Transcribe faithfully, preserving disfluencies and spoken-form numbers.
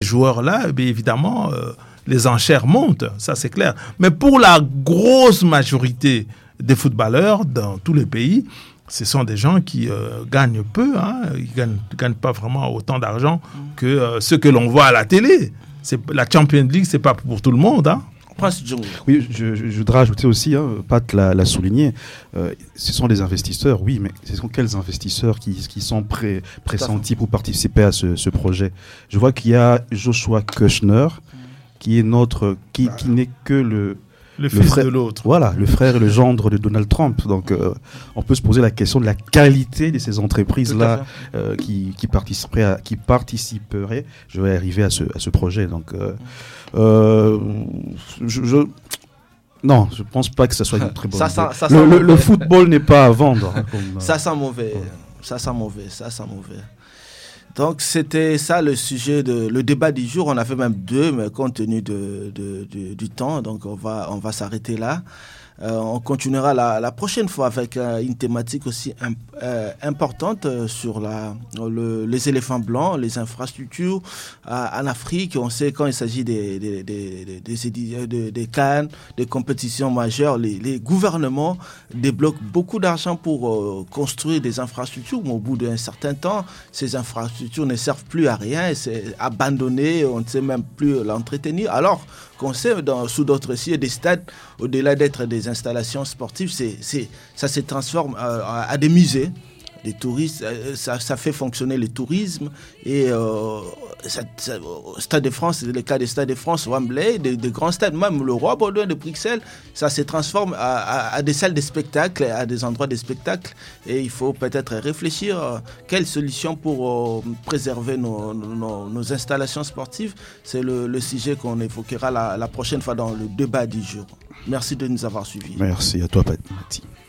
joueurs-là, eh bien, évidemment, euh, les enchères montent, ça c'est clair. Mais pour la grosse majorité des footballeurs dans tous les pays, ce sont des gens qui euh, gagnent peu, hein. Ils ne gagnent, gagnent pas vraiment autant d'argent que euh, ceux que l'on voit à la télé. C'est, la Champions League, ce n'est pas pour tout le monde. Hein. Oui, je, je, je voudrais ajouter aussi, hein, Pat l'a, l'a souligné, euh, ce sont des investisseurs, oui, mais ce sont quels investisseurs qui, qui sont pré, pressentis pour participer à ce, ce projet? Je vois qu'il y a Joshua Kushner, qui est notre, qui, qui n'est que le... Le, le fils frère, de l'autre. Voilà, le frère et le gendre de Donald Trump. Donc, euh, on peut se poser la question de la qualité de ces entreprises-là euh, qui, qui, participeraient à, qui participeraient, je vais arriver à ce, à ce projet. Donc, euh, euh, je, je, non, je ne pense pas que ça soit une très bonne ça, ça, ça, le, le, le football n'est pas à vendre. Hein, comme, ça sent mauvais. Ouais. Ça sent mauvais. Ça sent mauvais. Donc, c'était ça le sujet, de, le débat du jour. On avait même deux, mais compte tenu de, de, de, du temps, donc on va, on va s'arrêter là. Euh, on continuera la, la prochaine fois avec euh, une thématique aussi imp, euh, importante euh, sur la, le, les éléphants blancs, les infrastructures euh, en Afrique. On sait quand il s'agit des, des, des, des, des, des, des CAN, des compétitions majeures, les, les gouvernements débloquent beaucoup d'argent pour euh, construire des infrastructures, mais au bout d'un certain temps, ces infrastructures ne servent plus à rien, c'est abandonné, on ne sait même plus l'entretenir. Alors qu'on sait dans, sous d'autres sites, des stades, au-delà d'être des installations sportives, c'est, c'est, ça se transforme euh, à, à des musées. Les touristes, euh, ça, ça fait fonctionner le tourisme et euh, ça, ça, Stade de France, c'est le cas des Stades de France, Wembley, des de grands stades, même le Roi Baudouin de Bruxelles, ça se transforme à, à, à des salles de spectacle, à des endroits de spectacle et il faut peut-être réfléchir à quelle solution pour euh, préserver nos, nos, nos installations sportives. C'est le, le sujet qu'on évoquera la, la prochaine fois dans le débat du jour. Merci de nous avoir suivis. Merci à toi, Paty.